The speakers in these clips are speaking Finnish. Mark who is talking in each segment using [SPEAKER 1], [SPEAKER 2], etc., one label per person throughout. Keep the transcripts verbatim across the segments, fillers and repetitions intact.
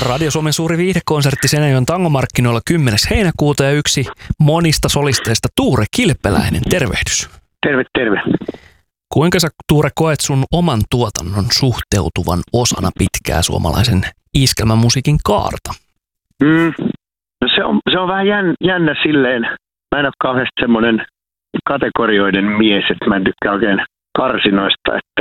[SPEAKER 1] Radio Suomen suuri viihdekonsertti Seinäjoen tangomarkkinoilla kymmenes heinäkuuta ja yksi monista solisteista Tuure Kilpeläinen. Tervehdys.
[SPEAKER 2] Terve, terve.
[SPEAKER 1] Kuinka sä, Tuure, koet sun oman tuotannon suhteutuvan osana pitkää suomalaisen iskelmämusiikin kaarta?
[SPEAKER 2] Mm, no se, on, se on vähän jän, jännä silleen. Mä en ole kauheasti semmoinen kategorioiden mies, että mä en tykkää oikein karsinoista, että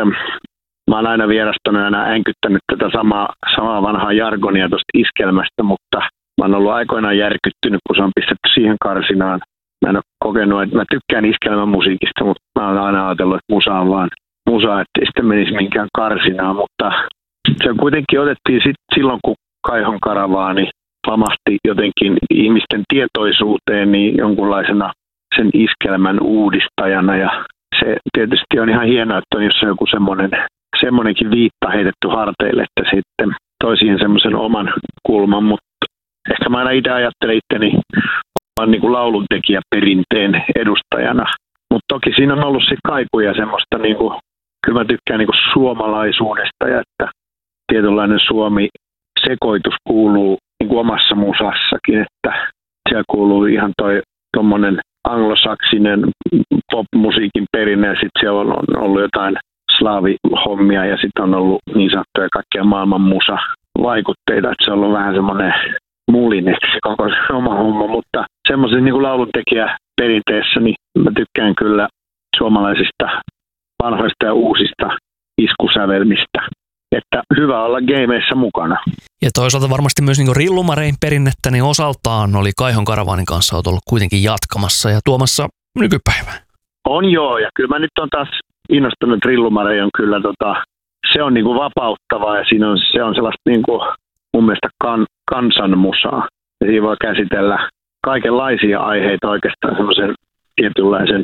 [SPEAKER 2] mä oon aina vierastanut ja aina änkyttänyt tätä samaa, samaa vanhaa jargonia tuosta iskelmästä, mutta mä oon ollut aikoinaan järkyttynyt, kun se on pistetty siihen karsinaan. Mä en ole kokenut, että mä tykkään iskelmän musiikista, mutta mä oon aina ajatellut, että musa on vaan musa, ettei sitten menisi minkään karsinaan, mutta se kuitenkin otettiin sit silloin, kun Kaihon karavaani lamahti jotenkin ihmisten tietoisuuteen niin jonkunlaisena sen iskelmän uudistajana, ja se tietysti on ihan hienoa, että on jossain joku semmoinen semmoinenkin viitta heitetty harteille, että sitten toi siihen semmoisen oman kulman, mutta ehkä mä aina itse ajattelen itteni vaan niin kuin lauluntekijäperinteen edustajana, mutta toki siinä on ollut se kaikuja semmoista, niin kuin, kyllä mä tykkään niin kuin suomalaisuudesta ja että tietynlainen Suomi-sekoitus kuuluu niin kuin omassa musassakin, että siellä kuuluu ihan toi tommonen anglosaksinen pop-musiikin perinne ja sitten siellä on ollut jotain slaavihommia ja sitten on ollut niin sanottuja kaikkia maailman musa-vaikutteita, että se on ollut vähän semmoinen mulineksi koko se oma homma, mutta semmoisen niin kuin lauluntekijäperinteessä niin mä tykkään kyllä suomalaisista vanhoista ja uusista iskusävelmistä, että hyvä olla gameissa mukana.
[SPEAKER 1] Ja toisaalta varmasti myös niin kuin Rillumarein perinnettä, niin osaltaan oli Kaihon karavaanin kanssa olet ollut kuitenkin jatkamassa ja tuomassa nykypäivään.
[SPEAKER 2] On joo, ja kyllä mä nyt on taas innostunut. Rillumare on kyllä, tota, se on niinku vapauttavaa ja siinä on, se on sellaista niinku, mun mielestä kan, kansanmusaa. Ja siinä voi käsitellä kaikenlaisia aiheita oikeastaan semmoisen tietynlaisen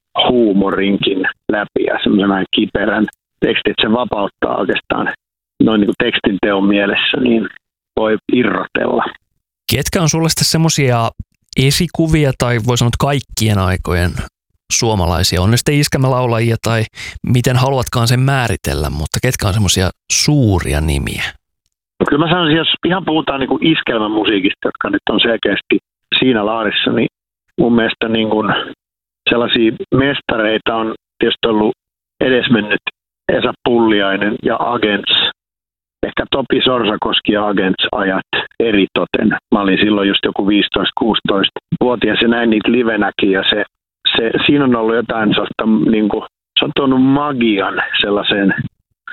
[SPEAKER 2] huumorinkin läpi ja semmoisen vähän kiperän tekstin, että se vapauttaa oikeastaan noin niinku tekstinteon mielessä, niin voi irrotella.
[SPEAKER 1] Ketkä on sulle sitten semmoisia esikuvia tai voi sanoa kaikkien aikojen suomalaisia, on ne sitten iskelmälaulajia tai miten haluatkaan sen määritellä, mutta ketkä on semmoisia suuria nimiä?
[SPEAKER 2] No kyllä mä sanoisin, jos ihan puhutaan niin kuin iskelmän musiikista, jotka nyt on selkeästi siinä laarissa, niin mun mielestä niin kuin sellaisia mestareita on tietysti ollut edesmennyt Esa Pulliainen ja Agents. Ehkä Topi Sorsakoski ja Agents-ajat eritoten. Mä olin silloin just joku viisitoista-kuusitoista-vuotias ja näin niitä livenäkin ja se Se, siinä on ollut jotain sellaista, niin kuin, se on tuonut magian sellaiseen